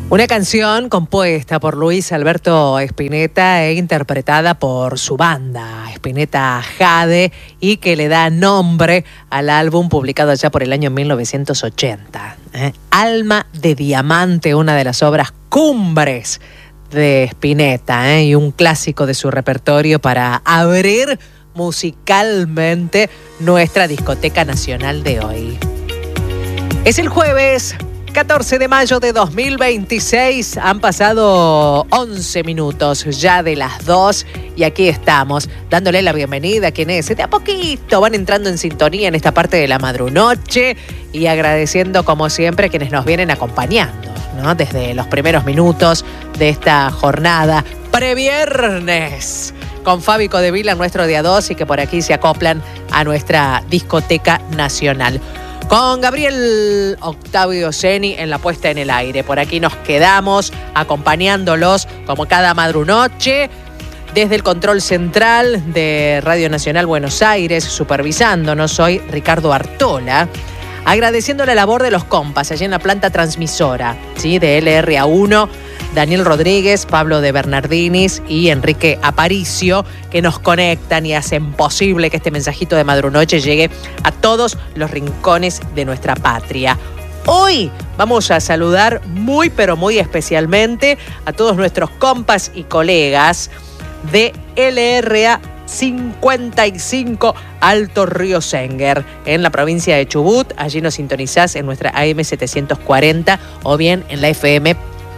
Una canción compuesta por Luis Alberto Spinetta e interpretada por su banda, Spinetta Jade, y que le da nombre al álbum publicado allá por el año 1980. Alma de Diamante, una de las obras cumbres de Spinetta, y un clásico de su repertorio para abrir musicalmente nuestra discoteca nacional de hoy. Es el jueves 14 de mayo de 2026, han pasado 11 minutos ya de las 2 y aquí estamos dándole la bienvenida a quienes de a poquito van entrando en sintonía en esta parte de la madrunoche y agradeciendo como siempre a quienes nos vienen acompañando, ¿no? Desde los primeros minutos de esta jornada previernes con Fabi Codevila, nuestro día 2 y que por aquí se acoplan a nuestra discoteca nacional. Con Gabriel Octavio Zeni en la puesta en el aire. Por aquí nos quedamos acompañándolos como cada madrunoche desde el control central de Radio Nacional Buenos Aires, supervisándonos. Soy Ricardo Artola, agradeciendo la labor de los compas allí en la planta transmisora, ¿sí? De LRA1, Daniel Rodríguez, Pablo de Bernardinis y Enrique Aparicio, que nos conectan y hacen posible que este mensajito de madrunoche llegue a todos los rincones de nuestra patria. Hoy vamos a saludar muy pero muy especialmente a todos nuestros compas y colegas de LRA 55 Alto Río Senguer, en la provincia de Chubut. Allí nos sintonizás en nuestra AM 740 o bien en la FM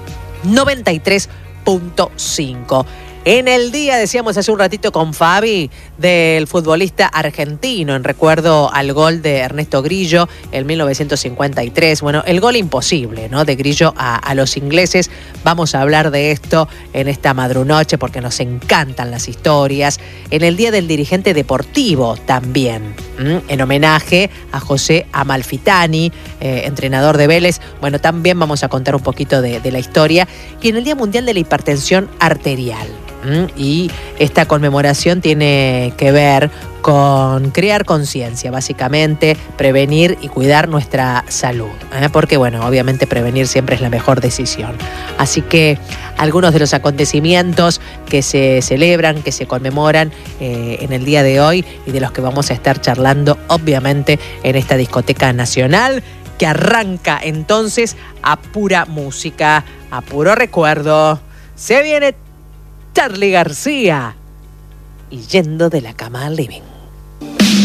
93.5. En el día, decíamos hace un ratito con Fabi, del futbolista argentino, en recuerdo al gol de Ernesto Grillo en 1953. Bueno, el gol imposible, ¿no? De Grillo a los ingleses. Vamos a hablar de esto en esta madrunoche porque nos encantan las historias. En el Día del Dirigente Deportivo también, en homenaje a José Amalfitani, entrenador de Vélez. Bueno, también vamos a contar un poquito de la historia. Y en el Día Mundial de la Hipertensión Arterial. Y esta conmemoración tiene que ver con crear conciencia, básicamente, prevenir y cuidar nuestra salud, porque, bueno, obviamente prevenir siempre es la mejor decisión. Así que algunos de los acontecimientos que se celebran, que se conmemoran en el día de hoy y de los que vamos a estar charlando, obviamente, en esta discoteca nacional, que arranca entonces a pura música, a puro recuerdo. Se viene Charly García y Yendo de la Cama al Living.